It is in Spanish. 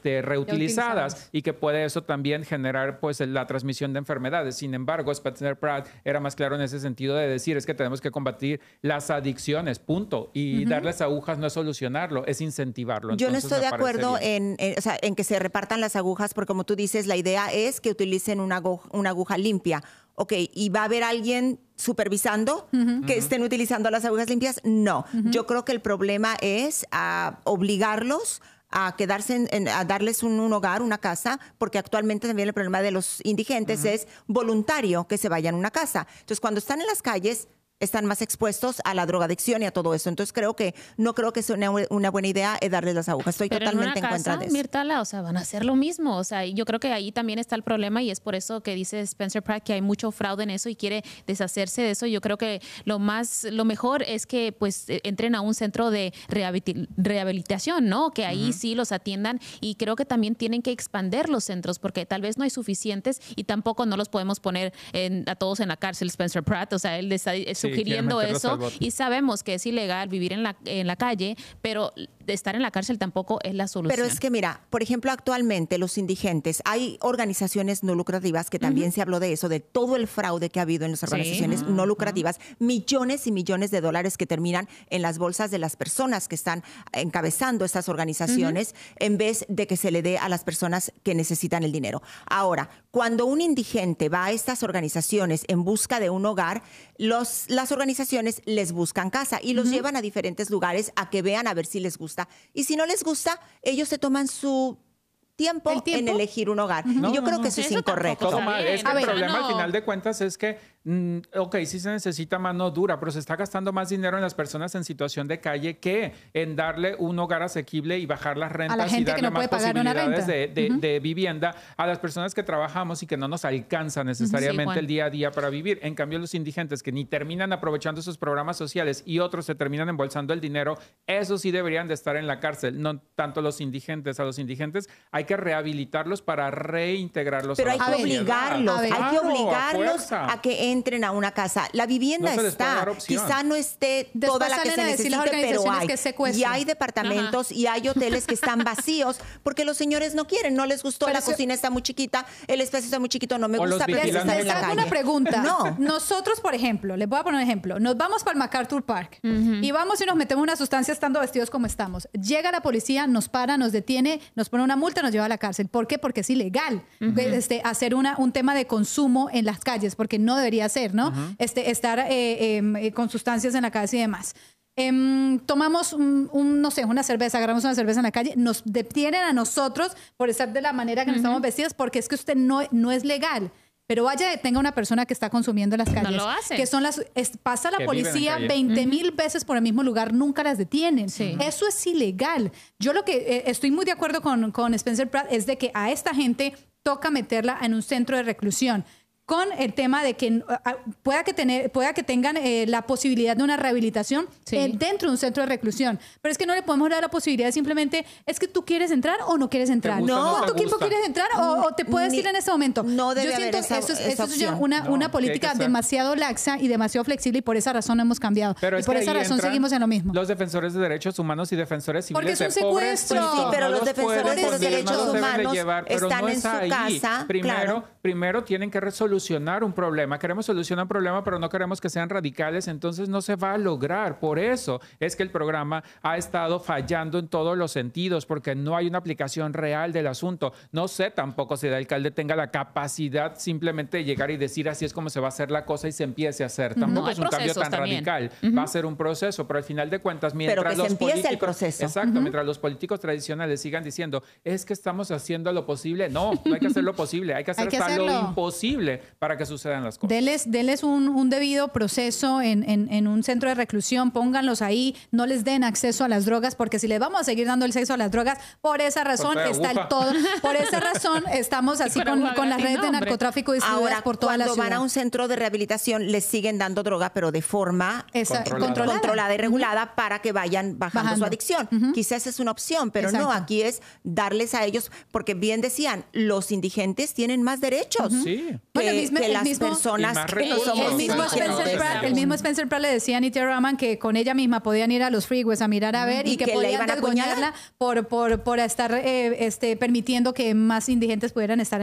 reutilizadas y que puede eso también generar pues la transmisión de enfermedades. Sin embargo, Spencer Pratt era más claro en ese sentido de decir es que tenemos que combatir las adicciones, punto. Y darles agujas no es solucionarlo, es incentivarlo. Yo no Entonces, estoy de me parece acuerdo bien. en que se repartan las agujas, porque como tú dices, la idea es que utilicen una aguja limpia. Ok, ¿y va a haber alguien supervisando que estén utilizando las agujas limpias? No. Yo creo que el problema es obligarlos a quedarse, a darles un hogar, una casa, porque actualmente también el problema de los indigentes es voluntario que se vayan a una casa. Entonces, cuando están en las calles, están más expuestos a la drogadicción y a todo eso. Entonces, no creo que sea una buena idea darles las agujas. Estoy totalmente en contra de eso. Mirtala, o sea, van a hacer lo mismo. O sea, yo creo que ahí también está el problema y es por eso que dice Spencer Pratt que hay mucho fraude en eso y quiere deshacerse de eso. Yo creo que lo mejor es que pues entren a un centro de rehabilitación, ¿no? Que ahí sí los atiendan y creo que también tienen que expandir los centros porque tal vez no hay suficientes y tampoco no los podemos poner a todos en la cárcel, Spencer Pratt. O sea, él está sugiriendo eso y sabemos que es ilegal vivir en la calle, pero estar en la cárcel tampoco es la solución. Pero es que mira, por ejemplo, actualmente los indigentes, hay organizaciones no lucrativas que también se habló de eso, de todo el fraude que ha habido en las organizaciones no lucrativas, millones y millones de dólares que terminan en las bolsas de las personas que están encabezando estas organizaciones en vez de que se le dé a las personas que necesitan el dinero. Ahora, cuando un indigente va a estas organizaciones en busca de un hogar, las organizaciones les buscan casa y los llevan a diferentes lugares a que vean a ver si les gusta. Y si no les gusta, ellos se toman su tiempo en elegir un hogar. Y yo creo que eso es incorrecto. Todo mal. Es que el problema al final de cuentas es que sí se necesita mano dura, pero se está gastando más dinero en las personas en situación de calle que en darle un hogar asequible y bajar las rentas a la gente y darle que no más puede pagar una posibilidades renta. de vivienda a las personas que trabajamos y que no nos alcanza necesariamente el día a día para vivir. En cambio, los indigentes que ni terminan aprovechando esos programas sociales y otros se terminan embolsando el dinero, esos sí deberían de estar en la cárcel. No tanto los indigentes. A los indigentes hay que rehabilitarlos para reintegrarlos pero a la sociedad. Hay que obligarlos a que entren a una casa. La vivienda está, quizá no esté toda la que se necesite, pero hay. Y hay departamentos y hay hoteles que están vacíos porque los señores no quieren, no les gustó, la cocina está muy chiquita, el espacio está muy chiquito, no me gusta, pero estar en la calle. Una pregunta. No. Nosotros, por ejemplo, les voy a poner un ejemplo. Nos vamos para el MacArthur Park y vamos y nos metemos una sustancia estando vestidos como estamos. Llega la policía, nos para, nos detiene, nos pone una multa, nos lleva a la cárcel. ¿Por qué? Porque es ilegal hacer un tema de consumo en las calles, porque no debería ser, ¿no? Estar con sustancias en la calle y demás. Tomamos no sé, una cerveza, agarramos una cerveza en la calle, nos detienen a nosotros por estar de la manera que nos estamos vestidos, porque es que usted no es legal. Pero vaya, detenga a una persona que está consumiendo en las calles. No lo hace. Que son pasa la policía 20,000 veces por el mismo lugar, nunca las detienen. Sí. Eso es ilegal. Yo lo que estoy muy de acuerdo con Spencer Pratt es de que a esta gente toca meterla en un centro de reclusión. Con el tema de que pueda que tengan la posibilidad de una rehabilitación dentro de un centro de reclusión. Pero es que no le podemos dar la posibilidad de simplemente, es que tú quieres entrar o no quieres entrar. ¿Cuánto tiempo quieres entrar o te puedes ir en ese momento? No debe haber esa opción. Una política demasiado laxa y demasiado flexible y por esa razón hemos cambiado. Pero y por esa razón seguimos en lo mismo. Los defensores de derechos humanos y defensores civiles. Porque es un secuestro. Sí, pero los defensores de los derechos humanos están en su casa. Primero tienen que solucionar un problema. Queremos solucionar un problema, pero no queremos que sean radicales, entonces no se va a lograr. Por eso es que el programa ha estado fallando en todos los sentidos, porque no hay una aplicación real del asunto. No sé tampoco si el alcalde tenga la capacidad simplemente de llegar y decir así es como se va a hacer la cosa y se empiece a hacer. Tampoco es un cambio tan radical. Va a ser un proceso, pero al final de cuentas, mientras se empiece el proceso. Exacto, mientras los políticos tradicionales sigan diciendo es que estamos haciendo lo posible. No hay que hacer lo posible, hay que hacer hasta lo imposible para que sucedan las cosas. Deles un debido proceso en un centro de reclusión, pónganlos ahí, no les den acceso a las drogas, porque si les vamos a seguir dando el acceso a las drogas, por esa razón está el todo. Por esa razón estamos así con las redes de narcotráfico distribuidas por toda la ciudad. Cuando van a un centro de rehabilitación, les siguen dando droga, pero de forma controlada y regulada para que vayan bajando su adicción. Quizás es una opción, pero no, aquí es darles a ellos, porque bien decían, los indigentes tienen más derechos. Sí. Que que las personas que no somos el mismo Spencer Pratt le decía a Anita Raman que con ella misma podían ir a los freeways a mirar a ver y que podían desgoñarla por estar permitiendo que más indigentes pudieran estar